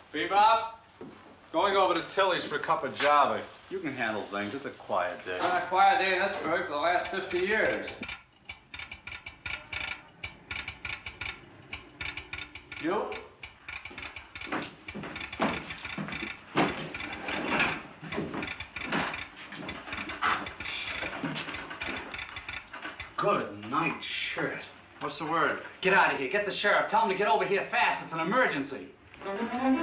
Bebop, going over to Tilly's for a cup of Java. You can handle things. It's a quiet day. It's been a quiet day in Esbury for the last 50 years. You? Good night, shirt. What's the word? Get out of here. Get the sheriff. Tell him to get over here fast. It's an emergency.